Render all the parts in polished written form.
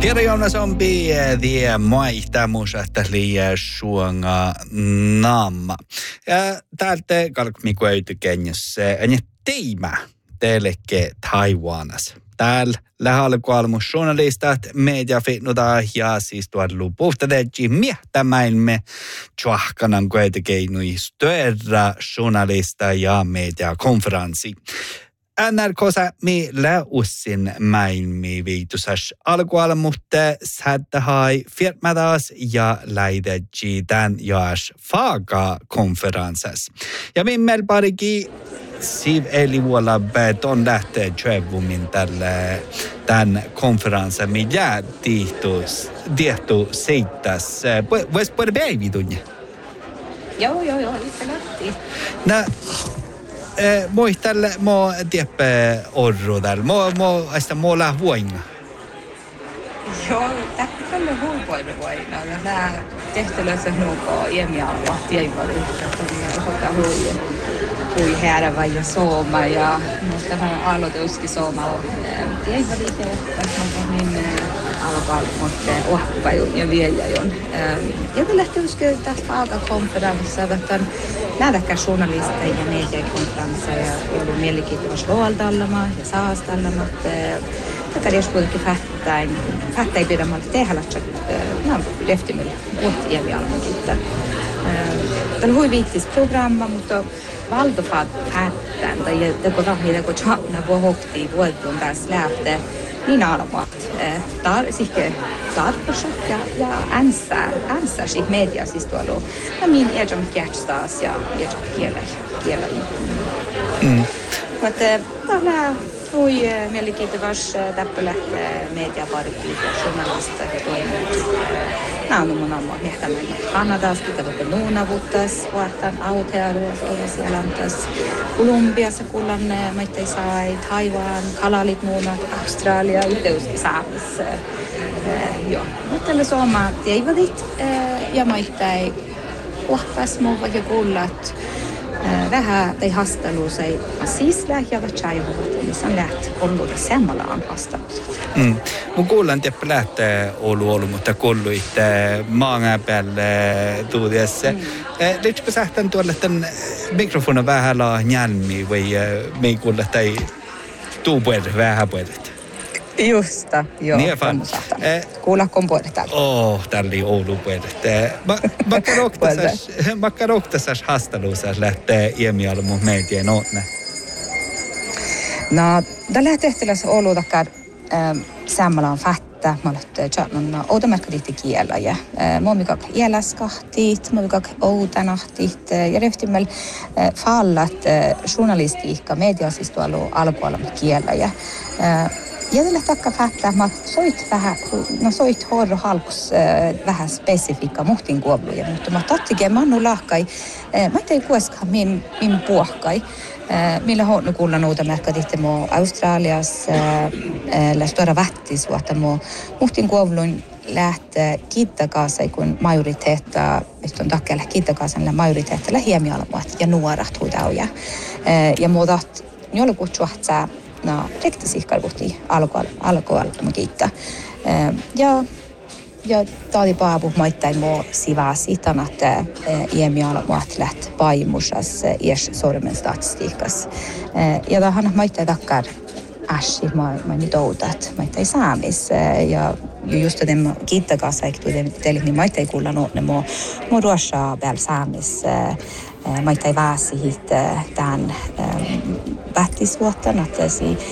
Tiedä zombi die maihtamusasta liian suonga naama. Ja täältä kalkmikuöyty kengässä ja teimä teillekin Taiwanas. Täällä lähalkualmus journalistat mediafitnuta ja siis tuolla lupuhtadeji miehtämäimme tjuahkanan kuitenkin störa journalista ja mediakonferenssi. NRK-sä mi läussin mäinmi viitusas alkualmutte sättähai firmadas ja läideji tän jaas faaga-konferensses. Ja mimmel parikin Siv eli vuolla beton lähtee tjövumin tälle tämän konferensen, mitä tiehtu seittäs. Vois puhuta päivitunne? Joo, itse lähti. Moi tälle, mä tiedä orru tälle. Mä lähdin vuonna. Joo, tälle huupoilu vuonna. Nää tehtelössä nuukoo iemialla. Tiedätkö, että hui häärä vai ja sooma. Ja tämä aloituskin soomalla. Tiedätkö itse, että niin alkaa mutta ohkupäivän ja vieläjon. Ja me lähti uskon tästä Faaga-konferenssissa, että nähdäkään journalisteja ja mediakonferensseja ja ollut mielenkiintoista luoltallama ja saastallama. Tätä jos kuitenkin fättäi pidämältä tehdä, että leftimillä vuotti jävialmankin. Tämä on hui viittis programma, mutta valtafaat fättään tai teko rahia, kun tjahna vuohoktiin vuotuun päässä lähtee. Niin alamat. Tarpeeksi ja änsää siitä media siis tuolla. Ja min edom kärtstaas ja edom kielä. Mutta täällä voi mielenkiintoisesti täppälä mediaparikkiin ja journalista ja toimijat. Nämä on mun amma miettämään Kanadasta, tätä nuunavuttas, vuotan Aotearoa, Uusi-Seelantas, Kolumbiassa kullan maittai sai, Taiwan, kalalit nuunat, Australia, yhteyskin saamassa. Joo, mutta tällä suomaa teivadit ja maittai kuhkas muuva ja kullat. Vähän tai hastelussa ei siis lähtevät chaihuvat, niin se on ollut samalla hastelussa. Mun kuulen tiedä lähtee ollut, mutta kuului maan päälle tuudessa. Liitsikö sähtän tuolle tämän mikrofonin vähän njälmi vai me ei kuule tai tuupuedet vähän puedet? Justa, joo. Niin fan. Kuulakon puolet täällä. Täällä oli Oulu puolet. Makka rohtasas hastelussa lähtee iemialmun meidien onnne. No, tällä tehtävässä Oulu takkar samalla on fatta. Mä olet tjatnon outomerkadiitti kielä. Mä mikak ielaskahtit, mä mikak outanahtit. Ja ryhtimmel fallat journalistiikka, mediassis tuolla alkualan kielä. Ja tällä takka fattaa, että soit horro halkus vähän spesifiikka muhtin kuobluja, mutta mä tattikin mannu lahkai, mä ei kueskaan min puhkai, millä honnu kuullan uuta merkadihti mo Australias lähtöä vähtis, että mo muhtin kuoblun lähtee kiittakaasai, kun majoriteetta, että on takkella kiittakaasan majoriteetta lähiemialamuat ja nuorat huidauja. Ja muutat, jolla kutsuahtsaa, no, rektisihkar vuhti alkualma kiittää. Ja taadi paapu maittain muu sivaa sitan, että iemialamuat läht paimusas ies sormen statistiikas. Ja tähän maittain takkar äsi, mä nyt outat, maittain saamis. Ja just tämän kiittakaassa, niin maittain kuulla nuotne muu ruosaa päällä saamis. Maittain vaasi tämän vähtisvuotten, että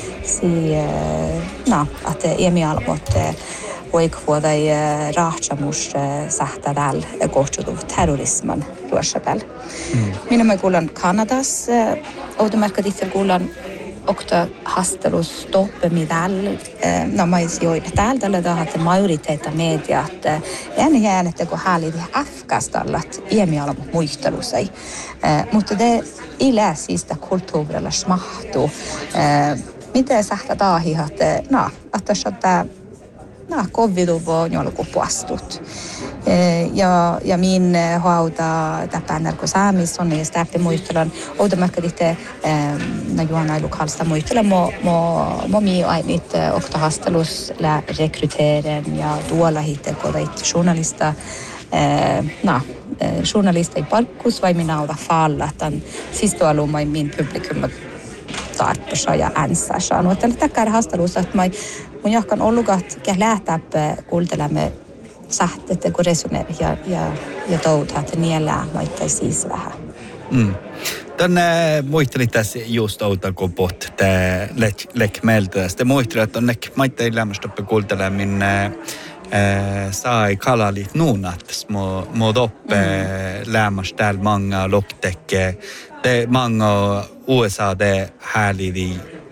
että iemialmot voikvuodai rahtsamus sähtää täällä kohtuutu terrorisman ruossapäällä. Minä mä kuulen Kanadas, automerkaditse kuulen okta hastelus toppemi täällä. No mä join täällä että majoriteetta mediat ennen että kun hääliti Afgastallat iemialmot muistelusai. Mutta te ilää siitä kulttuurilla smahtuu. Miten sähtä taahihat, että kovidu voi jolku puastut. ja min hauta täpänär kun saamis on ja stäppi muistelan outomerkaditte na juona lokalsta muistella mo mi ainit oktahastelus la rekryteren ja tuolla hitte kodait journalista journalista i parkkus vai minä auta falla tämän sistoalumai min publikum tarpeessa ja änsä no että täkkär hastelussa että mun jahkan ollugat ja lähtää kuultelemme sähtet kun resoneer ja toutaa että niellä maittai siis vähän. Tänne muistelin tässä just outa kun pot te lek meltä. Sitten muistelin että on nek maittai lämmöstoppe kuultelemin sai kalalit nuunat små doppe lämmas täällä många lopptäcke det många USA det härliga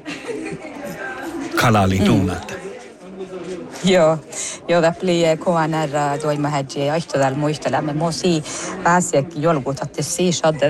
kalalit nuunat. Joo, det blir KNR toima hädje ja ihtodal muistelemme mosi pääsiäkin jolkut att se shadde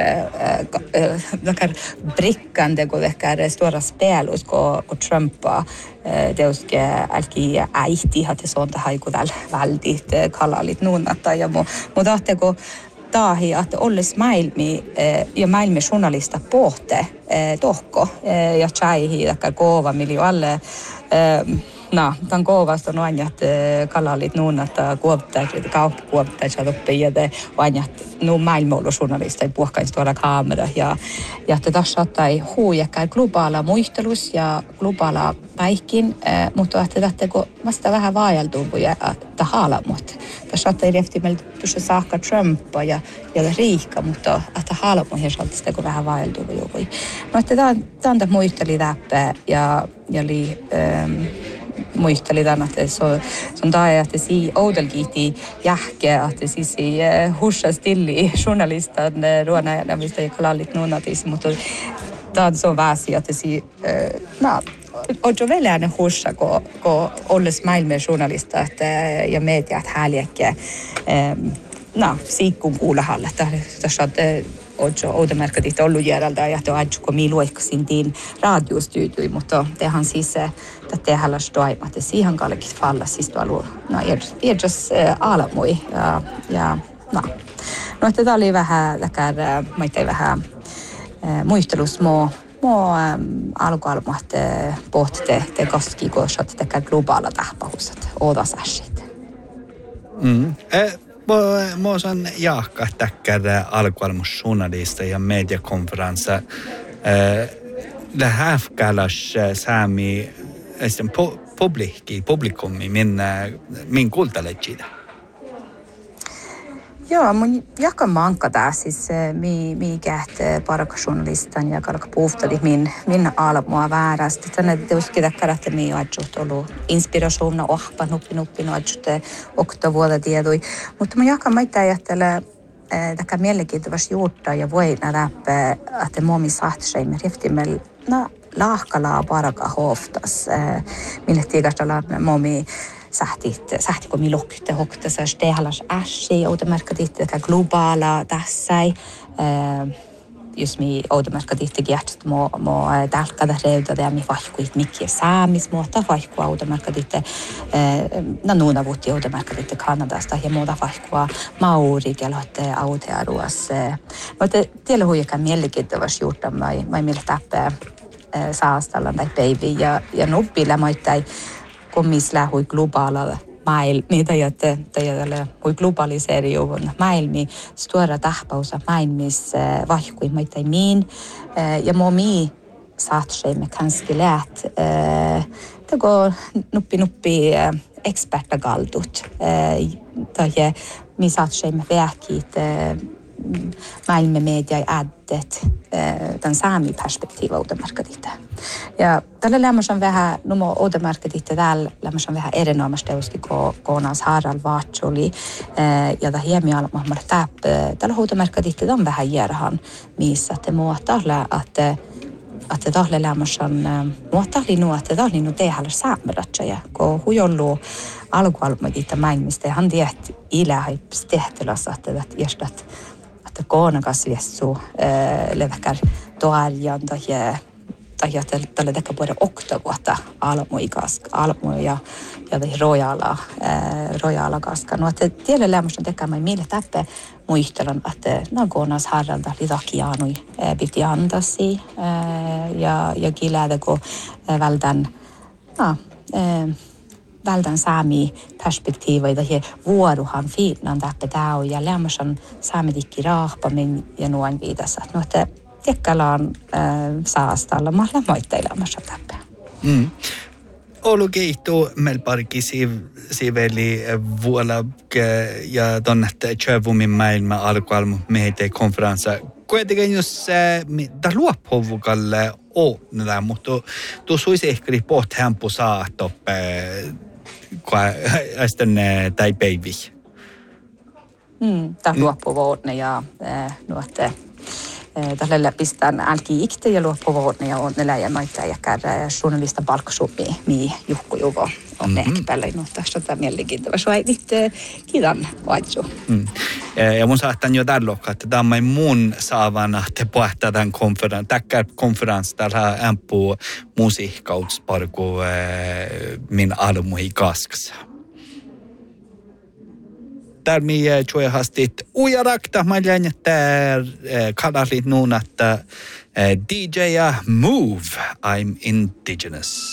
dakar brickande go dakar stora spelus ko Trumpa deuske alki äiti hatte sånt haikudal väldigt kalalit nuunata ja mo dahteko tahi att olles maailmi ja maailmi journalista pohte tohko ja chaihi dakar kova miljoalle tämän kovasta on aina, että kalalit nuunata kuoptaisivat, kauppakuoptaisivat oppivat aina, että maailmanjournalista ei puhkaisi tuolla kamera. Ja että tässä ottai huujakään globaala muistelus ja globaala päihkin, mutta että kun vasta vähän vaajaltuu, että haalamut. Tässä ottai rehtimeltä tuossa saakka Trumpa ja riikka, mutta että haalamut ja saattaa kun vähän vaajaltuu. No että tämä muisteli läppä ja oli muisteli tämän, että se on tämä, että si oudelkiiti jähke, että siis hussa stilli journalistan ruona mistä ei kalallit nuunatisi, mutta tämä on så väsi, että si on jo välään hussa, kun olles maailman journalista ja mediat häljäkkiä siikkuun kuulahalle. Tässä on outomerkadit ollut järjeltä ja tuo ajatko mi luikkasin tiin radiostudioi, mutta tehän siis tätä hallas toima, että siihen kallekin falla siis tuolla edus alamui ja no että tämä oli vähän läkär maittai vähän muistelus mo alkualmat pohte te koski koosat täkä globaala tahpahusat odasasit. Mä oon Jaakka täkkärä alkualmusjournalista ja mediakonferenssa. Lähäfkäläs säämi publikumi min kuultelejida. Joo, mun Jaakka mankata siis mi käht parakjournalistan ja kalka puhtali min almua väärästi. Tänne tietysti täkkärät mi ajut ollut inspirationna ohpa nuppi ajut oktavuoda tiedui. Mutta mun Jaakka maita ajattelee täkä mielenkiintoista juurta ja voi nähdä, että muomi sahtseemme riftimel lahkalaa paraka hoftas. Mille tiikastalla muomi sähti kun milokte hoktassa stehalas äsi outomerkaditte globaala tässä jos mi outomerkaditte gärtst mo dalkada reuda ja mi vahkuit mikki saamis muuta vahkua outomerkaditte nuuna vuotti outomerkaditte Kanadasta ja muuta vahkua mauri kelotte autearuas mutta tiellä huijakaan mielenkiintoista juurta mai millä täppää saastallan tai baby ja nuppilla moittai kommisla hui globaala maailma, niitä jätellä hui globaliseeriuvun maailmi, stora tahpausa maailmis vahkui maitai miin ja momi saatseimme kanski läht tego nuppi expertagaldut tai mi saatseimme vähkit maailman media i addet den saami perspektiiva outomerkaditte. Ja tällä lämmössä on vähän, numo outomerkaditte täällä lämmössä on vähän erinomaisesti uski koonas Harald Vatsoli ja tämä hiemialma tällä outomerkaditte on vähän järhan missä te muotalle että tällä lämmössä on muotalle nuo että tällä nu tehällä saameratja kun huijollu alkualmaditte maailmista ja hän tiedät ilää tehtelassa että jästät että koonakas viessu leväkär toaljan tai ja tällä teka både 8 vuotta almu ja rojala kaska. No että tiellä lämmöstä tekemään mille täppe muistelun, että nagonas harralta lidakianui piti antasi ja kiläädä kun vältän saami perspektiivoita ja vuoruhan fiilan täppe tau ja lämmösen saami tikki raahpamin ja nuon viidassa. No että tekkalaan saastalla mahla moitteilla lämmössä täppe. Oulu keihtuu melparki siveli vuola ja tonne tjövumin maailma alkualmu meitä konferenssa. Kuitenkin jos tämä luoppuvukalle on, mutta tuo suisi ehkä pohti hämpu saa toppe tai päivi. Tämä luoppuvuodne ja nuotte. Tällä pistän älkiikte ja luoppuvuodne ja on neljä maita ja käydä journalista palkkasumi mi juhkujuvo on ehkä päälle. No tässä on tämä mielenkiintoista. Suaivit kiitan vaitsu. Ja mun saattan jo tällä että tämä on mun saavana te pohtaa tämän konferenssi täällä ämpuu musiikkautsparku min almuhi kaskassa. Täällä mi juehastit ujarakta maljan tär kanalit nuun, että DJ Move, I'm Indigenous.